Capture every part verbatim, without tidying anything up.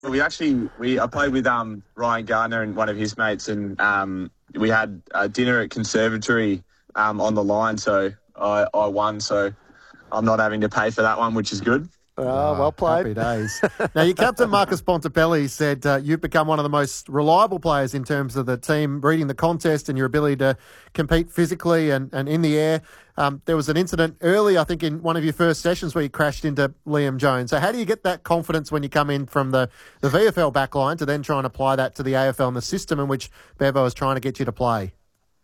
We actually, we I played with um, Ryan Gardner and one of his mates, and um, we had a dinner at Conservatory um, on the line, so I, I won, so I'm not having to pay for that one, which is good. Oh, well played. Happy days. Now, your captain, Marcus Bontempelli, said uh, you've become one of the most reliable players in terms of the team reading the contest and your ability to compete physically and, and in the air. Um, there was an incident early, I think, in one of your first sessions where you crashed into Liam Jones. So how do you get that confidence when you come in from the, the V F L backline to then try and apply that to the A F L and the system in which Bevo is trying to get you to play?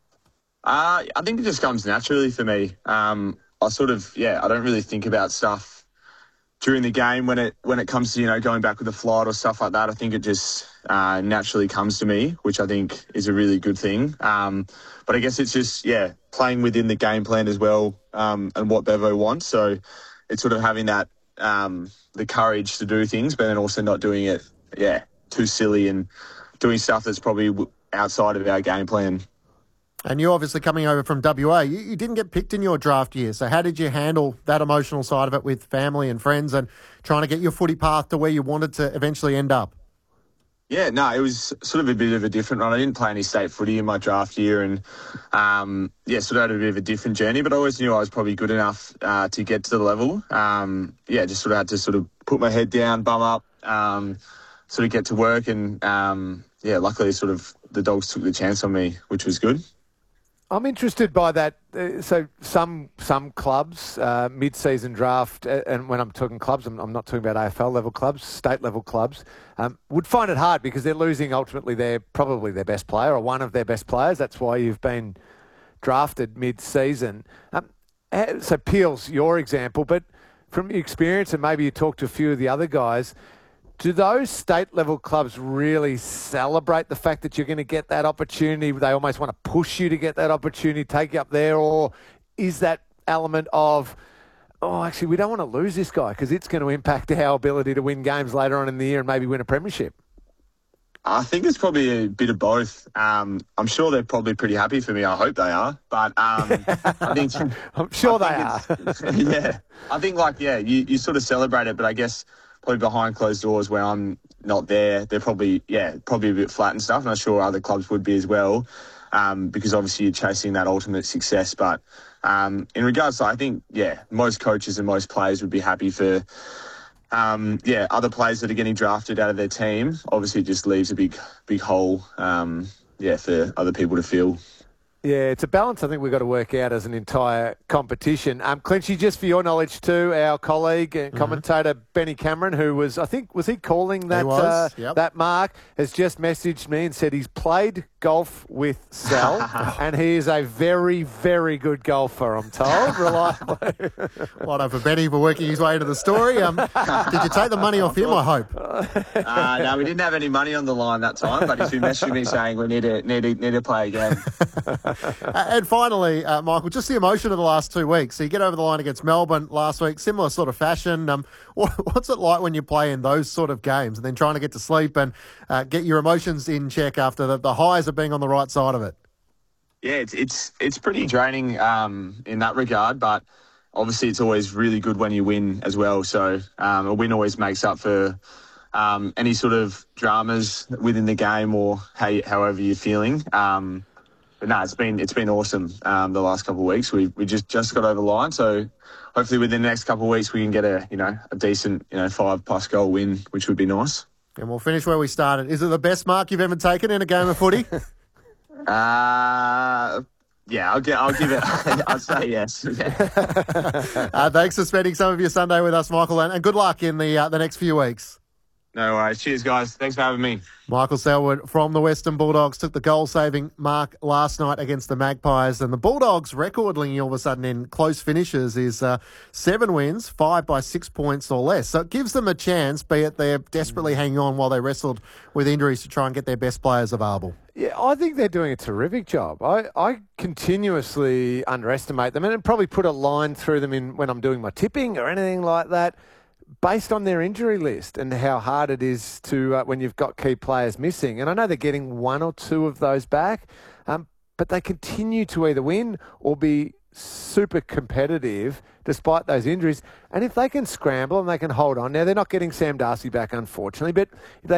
Uh, I think it just comes naturally for me. Um, I sort of, yeah, I don't really think about stuff during the game when it when it comes to, you know, going back with a flight or stuff like that. I think it just uh, naturally comes to me, which I think is a really good thing. Um, but I guess it's just, yeah, playing within the game plan as well um, and what Bevo wants. So it's sort of having that, um, the courage to do things, but then also not doing it, yeah, too silly and doing stuff that's probably outside of our game plan. And you're obviously coming over from W A. You, you didn't get picked in your draft year. So how did you handle that emotional side of it with family and friends and trying to get your footy path to where you wanted to eventually end up? Yeah, no, it was sort of a bit of a different one. I didn't play any state footy in my draft year and, um, yeah, sort of had a bit of a different journey, but I always knew I was probably good enough uh, to get to the level. Um, yeah, just sort of had to sort of put my head down, bum up, um, sort of get to work and, um, yeah, luckily sort of the Dogs took the chance on me, which was good. I'm interested by that. Uh, so some some clubs, uh, mid-season draft, uh, and when I'm talking clubs, I'm, I'm not talking about A F L level clubs, state level clubs, um, would find it hard because they're losing ultimately their probably their best player or one of their best players. That's why you've been drafted mid-season. Um, so Peel's your example, but from your experience, and maybe you talk to a few of the other guys, do those state-level clubs really celebrate the fact that you're going to get that opportunity? They almost want to push you to get that opportunity, take you up there, or is that element of, oh, actually, we don't want to lose this guy because it's going to impact our ability to win games later on in the year and maybe win a premiership? I think it's probably a bit of both. Um, I'm sure they're probably pretty happy for me. I hope they are. But um, I think I'm sure I they are. Yeah, I think like yeah, you, you sort of celebrate it, but I guess probably behind closed doors where I'm not there, they're probably yeah probably a bit flat and stuff. And I'm sure other clubs would be as well, um, because obviously you're chasing that ultimate success. But um, in regards to, I think yeah, most coaches and most players would be happy for. Um, yeah, other players that are getting drafted out of their team. Obviously, it just leaves a big, big hole. Um, yeah, for other people to fill. Yeah, it's a balance I think we've got to work out as an entire competition. Um, Clinchy, just for your knowledge too, our colleague and commentator mm-hmm. Benny Cameron, who was, I think, was he calling that was, uh, yep. that mark, has just messaged me and said he's played golf with Sal and he is a very, very good golfer, I'm told. Reliable. Well done for Benny for working his way into the story. Um, did you take the money off him, I hope? Uh, no, we didn't have any money on the line that time, but he's been messaging me saying we need to, need to, need to play again. Uh, and finally, uh, Michael, just the emotion of the last two weeks. So you get over the line against Melbourne last week, similar sort of fashion. Um, what, what's it like when you play in those sort of games and then trying to get to sleep and uh, get your emotions in check after the, the highs of being on the right side of it? Yeah, it's it's it's pretty draining um, in that regard, but obviously it's always really good when you win as well. So um, a win always makes up for um, any sort of dramas within the game or how you, however you're feeling. Um, But no, it's been it's been awesome um, the last couple of weeks. We we just, just got over the line, so hopefully within the next couple of weeks we can get a you know a decent you know five plus goal win, which would be nice. And we'll finish where we started. Is it the best mark you've ever taken in a game of footy? uh yeah, I'll get I'll give it. I'll say yes. Yeah. uh, thanks for spending some of your Sunday with us, Michael, and, and good luck in the uh, the next few weeks. No worries. Cheers, guys. Thanks for having me. Michael Selwood from the Western Bulldogs took the goal-saving mark last night against the Magpies. And the Bulldogs' record, linking all of a sudden in close finishes, is uh, seven wins, five by six points or less. So it gives them a chance, be it they're desperately hanging on while they wrestled with injuries to try and get their best players available. Yeah, I think they're doing a terrific job. I, I continuously underestimate them and probably put a line through them in when I'm doing my tipping or anything like that, based on their injury list and how hard it is to uh, when you've got key players missing. And I know they're getting one or two of those back, um, but they continue to either win or be super competitive despite those injuries. And if they can scramble and they can hold on, now they're not getting Sam Darcy back, unfortunately, but if they